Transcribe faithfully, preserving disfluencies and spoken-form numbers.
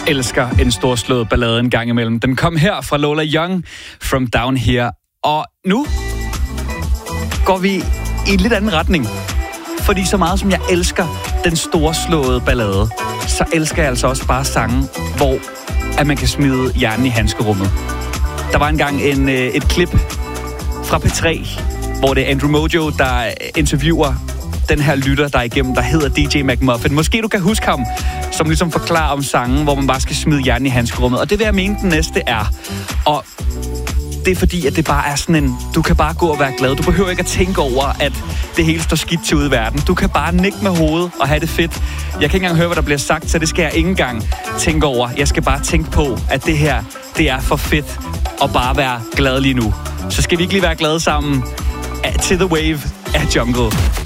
elsker en storslået ballade en gang imellem. Den kom her fra Lola Young, From Down Here. Og nu går vi i en lidt anden retning. Fordi så meget som jeg elsker den storslåede ballade, så elsker jeg altså også bare sange, hvor at man kan smide hjernen i handskerummet. Der var engang en, et klip fra P tre, hvor det er Andrew Mojo, der interviewer den her lytter, der er igennem, der hedder D J McMuffin. Måske du kan huske ham, som ligesom forklarer om sangen, hvor man bare skal smide hjernen i handskerummet. Og det vil jeg mene, den næste er. Og det er fordi, at det bare er sådan en... Du kan bare gå og være glad. Du behøver ikke at tænke over, at det hele står skidt til ude i verden. Du kan bare nikke med hovedet og have det fedt. Jeg kan ikke engang høre, hvad der bliver sagt, så det skal jeg ikke engang tænke over. Jeg skal bare tænke på, at det her, det er for fedt at bare være glad lige nu. Så skal vi ikke lige være glade sammen til The Wave af Jungle.